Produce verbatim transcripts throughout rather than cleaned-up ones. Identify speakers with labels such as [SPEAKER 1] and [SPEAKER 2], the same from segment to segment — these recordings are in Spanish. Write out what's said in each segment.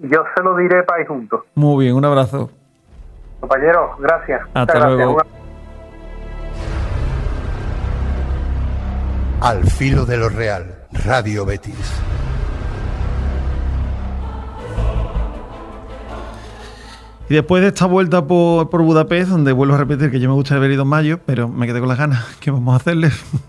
[SPEAKER 1] yo se lo diré para ir juntos.
[SPEAKER 2] Muy bien, un abrazo.
[SPEAKER 1] Compañeros, gracias.
[SPEAKER 2] Hasta
[SPEAKER 1] Muchas
[SPEAKER 2] luego.
[SPEAKER 1] Gracias.
[SPEAKER 3] Al filo de lo real, Radio Betis.
[SPEAKER 2] Y después de esta vuelta por, por Budapest, donde vuelvo a repetir que yo me gustaría haber ido en mayo, pero me quedé con las ganas, ¿qué vamos a hacerle?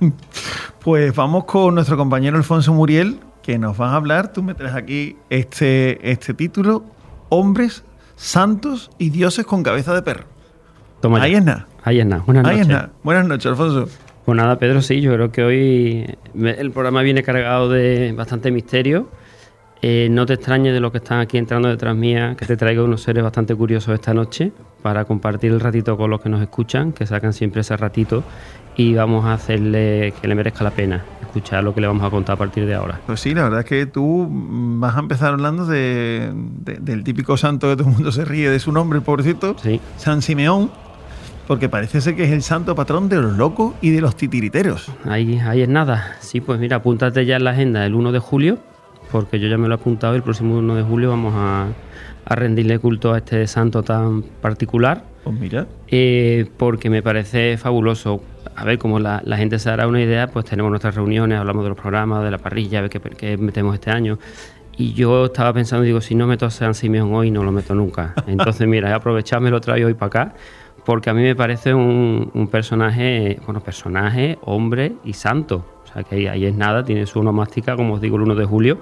[SPEAKER 2] Pues vamos con nuestro compañero Alfonso Muriel, que nos va a hablar, tú me traes aquí este, este título, Hombres, Santos y Dioses con Cabeza de Perro.
[SPEAKER 4] Toma
[SPEAKER 2] Ahí
[SPEAKER 4] ya.
[SPEAKER 2] es nada.
[SPEAKER 4] Ahí es nada. Buenas
[SPEAKER 2] Ahí
[SPEAKER 4] noches.
[SPEAKER 2] es nada. Buenas noches, Alfonso.
[SPEAKER 4] Pues nada, Pedro, sí, yo creo que hoy el programa viene cargado de bastante misterio. Eh, no te extrañes de los que están aquí entrando detrás mía, que te traigo unos seres bastante curiosos esta noche para compartir el ratito con los que nos escuchan, que sacan siempre ese ratito, y vamos a hacerle que le merezca la pena escuchar lo que le vamos a contar a partir de ahora.
[SPEAKER 2] Pues sí, la verdad es que tú vas a empezar hablando de, de, del típico santo que todo el mundo se ríe de su nombre, el pobrecito,
[SPEAKER 4] Sí.
[SPEAKER 2] San Simeón, porque parece ser que es el santo patrón de los locos y de los titiriteros.
[SPEAKER 4] Ahí, ahí es nada. Sí, pues mira, apúntate ya en la agenda el uno de julio, porque yo ya me lo he apuntado y el próximo uno de julio vamos a, a rendirle culto a este santo tan particular.
[SPEAKER 2] Pues mira.
[SPEAKER 4] Eh, porque me parece fabuloso. A ver, como la, la gente se dará una idea, pues tenemos nuestras reuniones, hablamos de los programas, de la parrilla, a ver qué, qué metemos este año. Y yo estaba pensando, digo, si no meto a San Simeón hoy, no lo meto nunca. Entonces, mira, he aprovechado, me lo traigo hoy para acá, porque a mí me parece un, un personaje, bueno, personaje, hombre y santo. O sea, que ahí, ahí es nada, tiene su onomástica, como os digo, el uno de julio.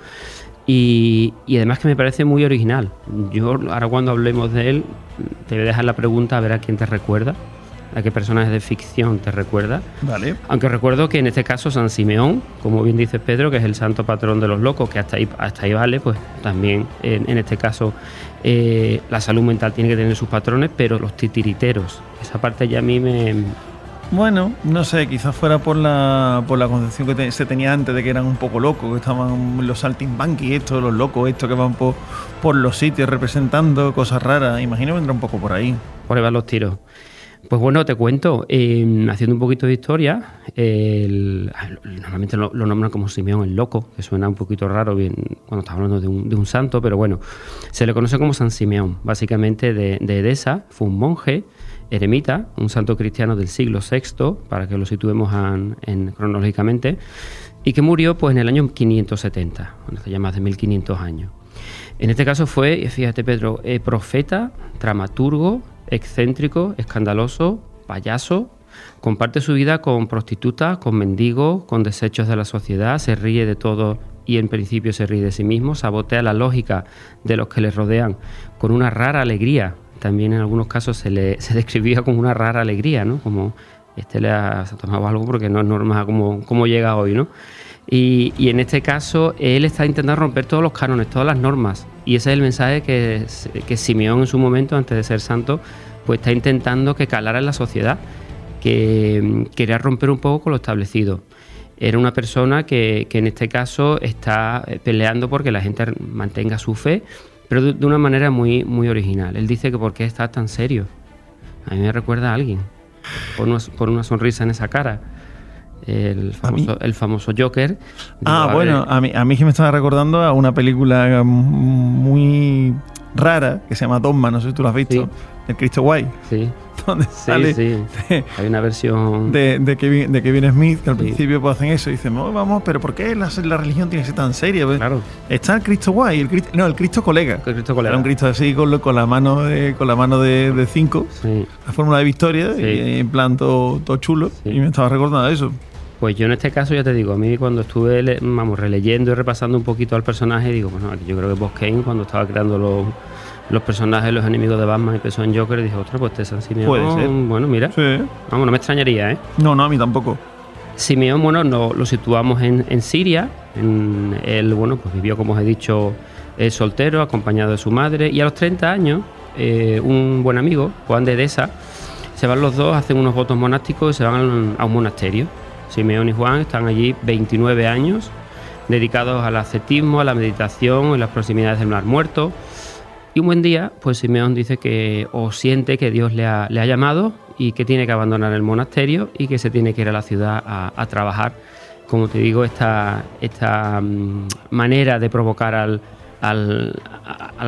[SPEAKER 4] Y, y además que me parece muy original. Yo, ahora cuando hablemos de él, te voy a dejar la pregunta a ver a quién te recuerda, a qué personaje de ficción te recuerda.
[SPEAKER 2] Vale.
[SPEAKER 4] Aunque recuerdo que en este caso San Simeón, como bien dices Pedro, que es el santo patrón de los locos, que hasta ahí, hasta ahí vale, pues también en, en este caso eh, la salud mental tiene que tener sus patrones, pero los titiriteros, esa parte ya a mí me...
[SPEAKER 2] Bueno, no sé, quizás fuera por la por la concepción que te, se tenía antes de que eran un poco locos, que estaban los saltimbanquis estos, los locos estos que van por, por los sitios representando cosas raras. Imagino que vendrá un poco por ahí.
[SPEAKER 4] Por ahí van los tiros. Pues bueno, te cuento, eh, haciendo un poquito de historia, el, normalmente lo, lo nombran como Simeón el Loco, que suena un poquito raro bien cuando estamos hablando de un, de un santo, pero bueno, se le conoce como San Simeón, básicamente de, de Edesa, fue un monje, eremita, un santo cristiano del siglo sexto, para que lo situemos en, en, cronológicamente, y que murió pues en el año quinientos setenta, bueno, hace ya más de mil quinientos años. En este caso fue, fíjate Pedro, eh, profeta, dramaturgo, excéntrico, escandaloso, payaso, comparte su vida con prostitutas, con mendigos, con desechos de la sociedad, se ríe de todo y en principio se ríe de sí mismo, sabotea la lógica de los que le rodean con una rara alegría. También en algunos casos se le se describía como una rara alegría, ¿no? Como este le ha, se ha tomado algo porque no es normal como, como llega hoy, ¿no? Y, y en este caso él está intentando romper todos los cánones, todas las normas, y ese es el mensaje que, que Simeón en su momento, antes de ser santo, pues está intentando que calara en la sociedad, que quería romper un poco con lo establecido. Era una persona que, que en este caso está peleando porque la gente mantenga su fe, pero de, de una manera muy, muy original. Él dice que ¿por qué está tan serio? A mí me recuerda a alguien, por una, por una sonrisa en esa cara. El famoso, el famoso Joker.
[SPEAKER 2] Ah,
[SPEAKER 4] Digo,
[SPEAKER 2] bueno,
[SPEAKER 4] ver,
[SPEAKER 2] a mí, a mí que me estaba recordando a una película muy rara que se llama Dogma, no sé si tú lo has visto,
[SPEAKER 4] Sí.
[SPEAKER 2] el Cristo Guay,
[SPEAKER 4] Sí,
[SPEAKER 2] donde
[SPEAKER 4] sí,
[SPEAKER 2] sale
[SPEAKER 4] sí.
[SPEAKER 2] de,
[SPEAKER 4] Hay una versión...
[SPEAKER 2] de, de, Kevin, de Kevin Smith, que al
[SPEAKER 4] Sí.
[SPEAKER 2] principio pues hacen eso y dicen, oh, vamos, pero ¿por qué la, la religión tiene que ser tan seria? Pues,
[SPEAKER 4] Claro.
[SPEAKER 2] está el Cristo Guay, el Cristo, no, el Cristo Colega.
[SPEAKER 4] El Cristo Colega.
[SPEAKER 2] Era un Cristo así con, lo- con la mano de, con la mano de, de cinco,
[SPEAKER 4] Sí.
[SPEAKER 2] la fórmula de Victoria,
[SPEAKER 4] Sí.
[SPEAKER 2] y en plan todo, todo chulo,
[SPEAKER 4] Sí.
[SPEAKER 2] y me estaba recordando eso.
[SPEAKER 4] Pues yo en este caso, ya te digo, a mí cuando estuve le- vamos, releyendo y repasando un poquito al personaje, digo, bueno, aquí yo creo que Bob Kane, cuando estaba creando los, los personajes, los enemigos de Batman y pensó en Joker, dijo, ostras, pues este San Simeón,
[SPEAKER 2] Puede ser.
[SPEAKER 4] bueno, mira,
[SPEAKER 2] Sí.
[SPEAKER 4] vamos, no me extrañaría, ¿eh?
[SPEAKER 2] No, no, a mí tampoco.
[SPEAKER 4] Simeón, bueno, no, lo situamos en, en Siria, en, él, bueno, pues vivió, como os he dicho, eh, soltero, acompañado de su madre, y a los treinta años, eh, un buen amigo, Juan de Edesa, se van los dos, hacen unos votos monásticos y se van a un monasterio. Simeón y Juan están allí veintinueve años, dedicados al ascetismo, a la meditación, en las proximidades del Mar Muerto. Y un buen día, pues Simeón dice que, o siente que Dios le ha, le ha llamado y que tiene que abandonar el monasterio y que se tiene que ir a la ciudad a, a trabajar. Como te digo, esta, esta um, manera de provocar al, al, a, a